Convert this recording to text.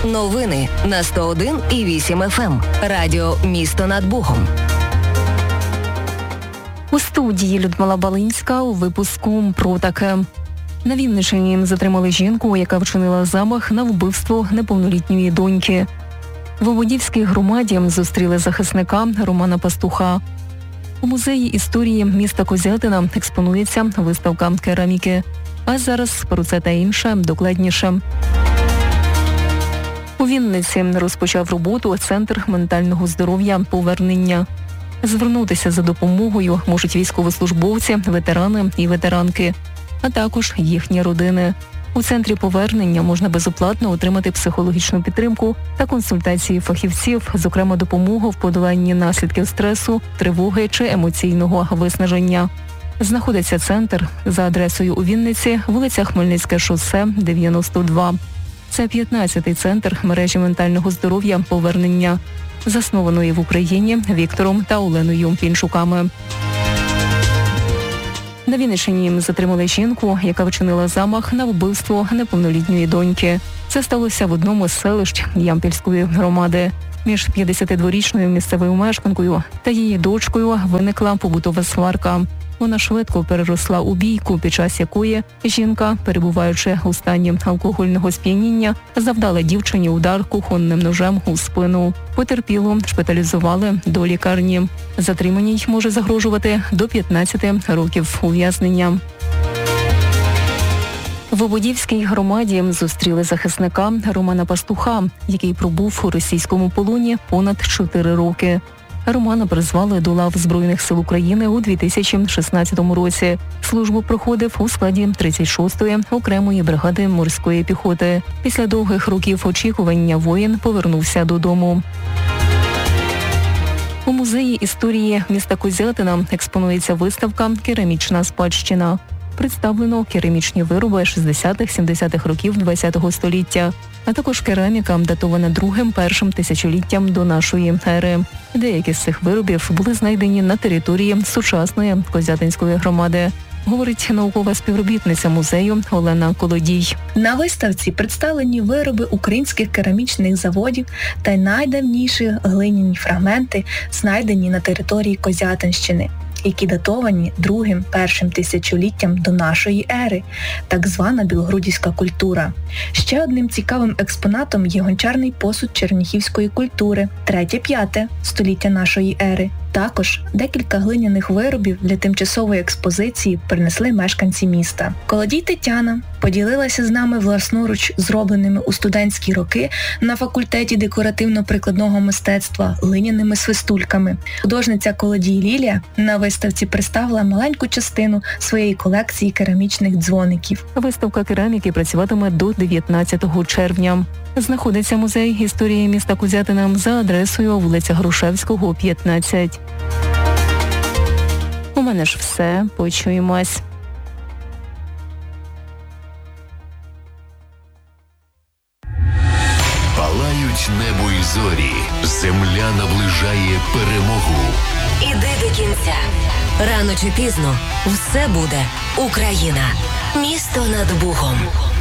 Новини на 101,8 FM. Радіо «Місто над Богом». У студії Людмила Балинська у випуску про таке. На Вінниччині затримали жінку, яка вчинила замах на вбивство неповнолітньої доньки. В Ободівській громаді зустріли захисника Романа Пастуха. У музеї історії міста Козятина експонується виставка кераміки. А зараз про це та інше докладніше. У Вінниці розпочав роботу Центр ментального здоров'я «Повернення». Звернутися за допомогою можуть військовослужбовці, ветерани і ветеранки, а також їхні родини. У Центрі «Повернення» можна безоплатно отримати психологічну підтримку та консультації фахівців, зокрема допомогу в подоланні наслідків стресу, тривоги чи емоційного виснаження. Знаходиться центр за адресою у Вінниці, вулиця Хмельницьке шосе, 92. Це 15-й центр мережі ментального здоров'я «Повернення», заснованої в Україні Віктором та Оленою Пінчуками. На Вінниччині затримали жінку, яка вчинила замах на вбивство неповнолітньої доньки. Це сталося в одному з селищ Ямпільської громади. Між 52-річною місцевою мешканкою та її дочкою виникла побутова сварка. Вона швидко переросла у бійку, під час якої жінка, перебуваючи у стані алкогольного сп'яніння, завдала дівчині удар кухонним ножем у спину. Потерпілу шпиталізували до лікарні. Затриманій може загрожувати до 15 років ув'язнення. В Ободівській громаді зустріли захисника Романа Пастуха, який пробув у російському полоні понад 4 роки. Романа призвали до лав Збройних сил України у 2016 році. Службу проходив у складі 36-ї окремої бригади морської піхоти. Після довгих років очікування воїн повернувся додому. У музеї історії міста Козятина експонується виставка «Керамічна спадщина». Представлено керамічні вироби 60-70-х років ХХ століття, а також кераміка, датована другим-першим тисячоліттям до нашої ери. Деякі з цих виробів були знайдені на території сучасної Козятинської громади, говорить наукова співробітниця музею Олена Колодій. На виставці представлені вироби українських керамічних заводів та найдавніші глиняні фрагменти, знайдені на території Козятинщини, які датовані другим-першим тисячоліттям до нашої ери, так звана білогрудівська культура. Ще одним цікавим експонатом є гончарний посуд черніхівської культури, 3-5 століття нашої ери. Також декілька глиняних виробів для тимчасової експозиції принесли мешканці міста. Колодій Тетяна поділилася з нами власноруч зробленими у студентські роки на факультеті декоративно-прикладного мистецтва глиняними свистульками. Художниця Колодій Лілія на виставці представила маленьку частину своєї колекції керамічних дзвоників. Виставка кераміки працюватиме до 19 червня. Знаходиться музей історії міста Козятина за адресою вулиця Грушевського, 15. У мене ж все. Почуємось. Палають небо і зорі. Земля наближає перемогу. Іди до кінця. Рано чи пізно все буде Україна. Місто над Богом.